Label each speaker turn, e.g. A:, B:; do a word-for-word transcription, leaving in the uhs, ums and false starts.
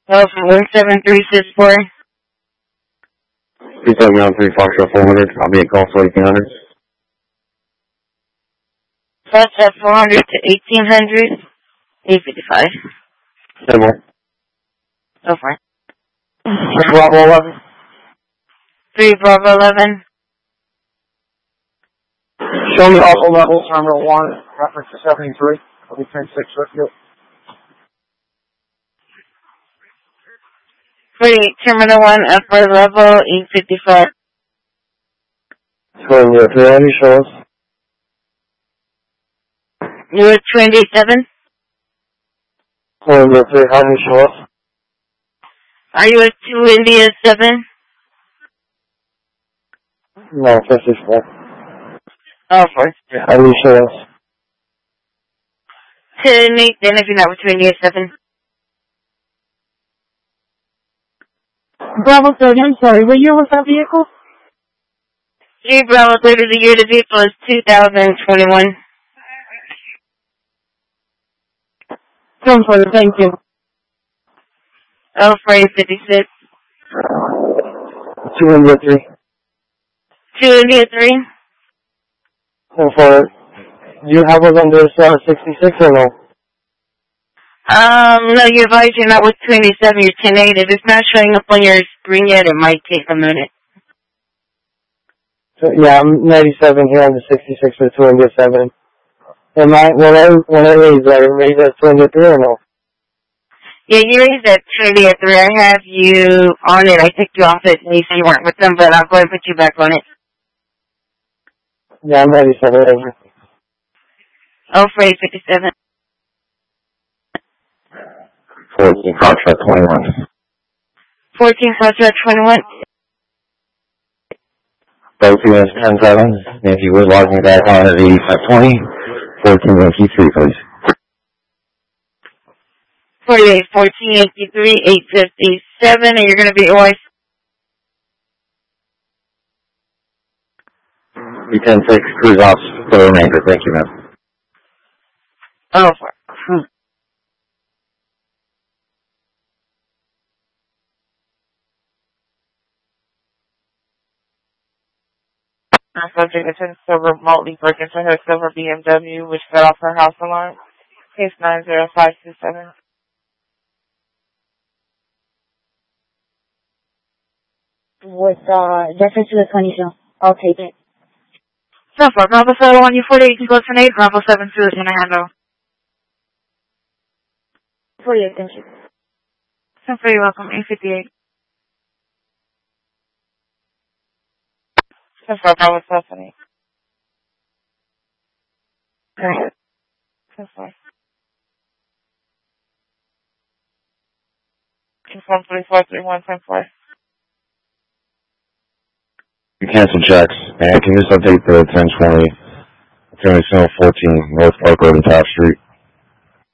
A: Oh, for one seven three six four.
B: three seven nine three Foxtrot four hundred. I'll be at call for eighteen hundred.
A: Foxtrot four hundred to eighteen hundred. eight fifty-five.
B: Ten more.
A: Go for it.
B: three Bravo eleven.
A: three Bravo eleven.
B: Show me awful levels, terminal one, reference to seventy-three. I'll be ten six with you.
A: forty-eight, Terminal one, upper level, eight fifty-five.
B: So, yeah, three, how do you show us?
A: You're at two eighty-seven?
B: So, yeah, three, how do you show us?
A: Are you at two India seven?
B: No, fifty-four.
A: Oh, four.
B: How do you show us?
A: ten eight, then if you're not with two India seven.
C: Bravo thirty, I'm sorry, what year was that vehicle?
A: three Bravo thirty, the year of the vehicle is two thousand twenty-one.
C: Come for it, thank you.
A: Oh, for eight fifty-six.
B: two India three.
A: two India three.
B: So, for, do you have us under uh, sixty-six or no?
A: Um, no, you advise you're not with two eighty-seven, you're ten eight. If it's not showing up on your screen yet, it might take a minute.
B: So, yeah, I'm ninety-seven here on the sixty-six for two India seven. Am I, when I, when I raise that, I raise that two India three or no?
A: Yeah, you raised that two India three. I have you on it. I took you off it and you said you weren't with them, but I'll go ahead and put you back on it.
B: Yeah, I'm ninety-seven over.
A: Oh, for eight fifty-seven.
B: fourteen Foxtrot twenty-one.
A: fourteen Foxtrot twenty-one.
B: Both units ten seven. If you would log me back on at eighty-five twenty. fourteen Yankee three, please.
A: forty-eight fourteen Yankee three, eight fifty-seven, and you're going to be O I C.
B: B ten six, cruise off for the remainder. Thank you, ma'am.
A: Oh, for hmm.
D: Our subject attends silver remotely broke into her silver B M W, which set off her house alarm. Case nine zero five two seven.
C: With, uh, reference to the twenty show. I'll take it.
D: So for Bravo seven one, you forty-eight, you go to eight, Bravo seven two is going to handle.
C: forty-eight, thank you.
D: So for you, welcome, eight fifty-eight. So for Bravo seven eight.
C: Alright.
D: So for. Confirm three four three one ten four.
B: You cancel checks. And can you just update the ten twenty? It's going to be fourteen North Park Road and Top Street.